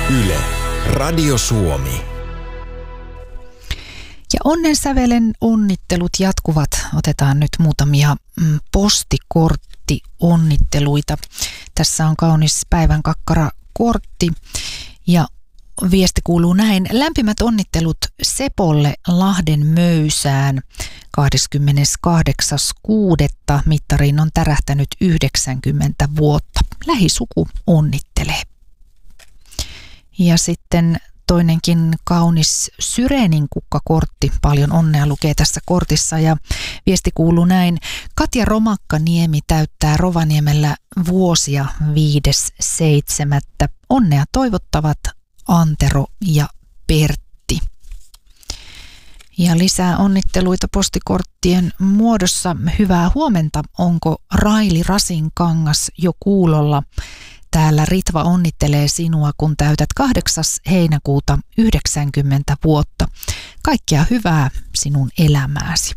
Yle, Radio Suomi. Ja onnensävelen onnittelut jatkuvat. Otetaan nyt muutamia postikorttionnitteluita. Tässä on kaunis päivän kakkara-kortti ja viesti kuuluu näin. Lämpimät onnittelut Sepolle Lahden Möysään 28.6. Mittariin on tärähtänyt 90 vuotta. Lähisuku onnittelee. Ja sitten toinenkin kaunis Syrenin kukkakortti. Paljon onnea lukee tässä kortissa ja viesti kuuluu näin. Katja Romakkaniemi täyttää Rovaniemellä vuosia 5.7. Onnea toivottavat Antero ja Pertti. Ja lisää onnitteluita postikorttien muodossa. Hyvää huomenta. Onko Raili Rasinkangas jo kuulolla? Täällä Ritva onnittelee sinua, kun täytät 8. heinäkuuta 90 vuotta. Kaikkea hyvää sinun elämääsi.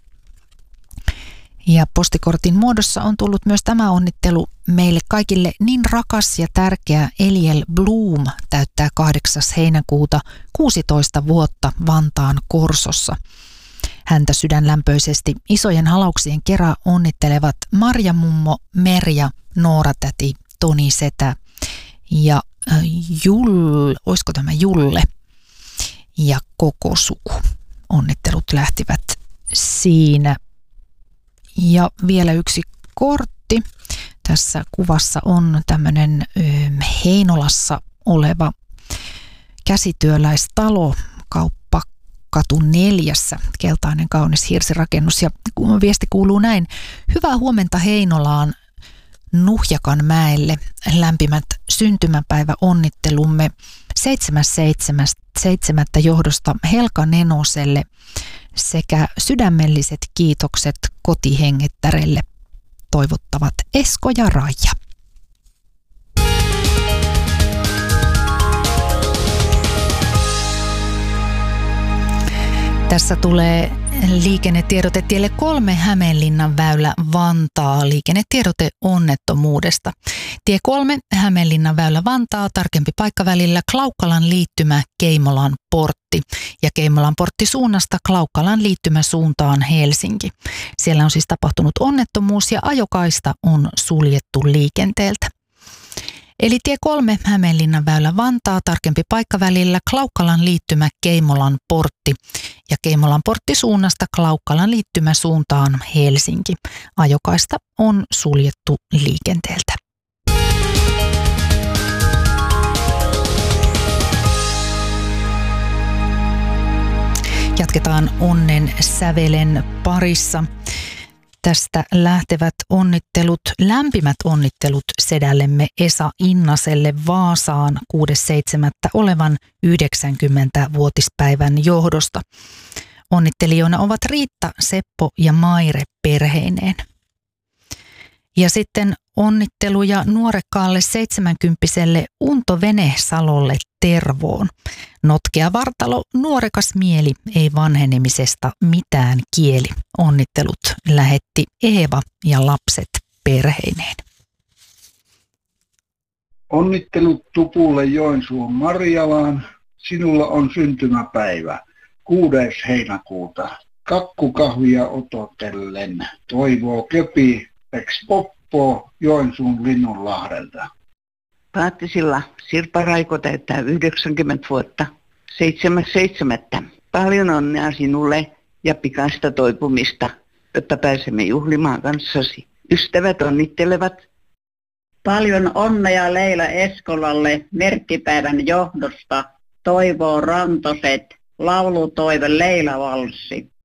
Ja postikortin muodossa on tullut myös tämä onnittelu meille kaikille niin rakas ja tärkeä. Eliel Bloom täyttää 8. heinäkuuta 16 vuotta Vantaan Korsossa. Häntä sydänlämpöisesti isojen halauksien kera onnittelevat Marja mummo, Merja, Noora täti, Toni setä ja olisiko tämä Julle ja koko suku. Onnittelut lähtivät siinä. Ja vielä yksi kortti. Tässä kuvassa on tämmöinen Heinolassa oleva käsityöläistalo, Kauppakatu 4, keltainen kaunis hirsirakennus. Ja viesti kuuluu näin. Hyvää huomenta Heinolaan Nuhjakanmäelle. Lämpimät syntymäpäivä onnittelumme 7.7. johdosta Helka Nenoselle sekä sydämelliset kiitokset kotihengettärelle toivottavat Esko ja Raija. Tässä tulee liikennetiedote tielle 3 Hämeenlinnan väylä Vantaa. Liikennetiedote onnettomuudesta. Tie 3 Hämeenlinnan väylä Vantaa, tarkempi paikka välillä Klaukkalan liittymä Keimolan portti. Ja Keimolan portti suunnasta Klaukkalan liittymä suuntaan Helsinki. Siellä on siis tapahtunut onnettomuus ja ajokaista on suljettu liikenteeltä. Eli tie 3 Hämeenlinnan väylä Vantaa, tarkempi paikka välillä Klaukkalan liittymä Keimolan portti ja Keimolan portti suunnasta Klaukkalan liittymä suuntaan Helsinki. Ajokaista on suljettu liikenteeltä. Jatketaan onnen sävelen parissa. Tästä lähtevät onnittelut, lämpimät onnittelut sedällemme Esa Innaselle Vaasaan 6.7. olevan 90-vuotispäivän johdosta. Onnittelijoina ovat Riitta, Seppo ja Maire perheineen. Ja sitten onnitteluja nuorekkaalle 70-vuotiaalle Unto Venesalolle Tervoon. Notkea vartalo, nuorekas mieli, ei vanhenemisesta mitään kieli. Onnittelut lähetti Eeva ja lapset perheineen. Onnittelut Tupulle Joensuun Marjalaan. Sinulla on syntymäpäivä 6. heinäkuuta. Kakkukahvia ototellen. Toivoo Köpi, Peks Poppo Joensuun Linnunlahdelta. Paattisilla Sirpa Raiko täyttää 90 vuotta 7.7. Paljon onnea sinulle ja pikaista toipumista, jotta pääsemme juhlimaan kanssasi. Ystävät onnittelevat. Paljon onnea Leila Eskolalle merkkipäivän johdosta. Toivoo Rantoset, laulutoive Leila Valssi.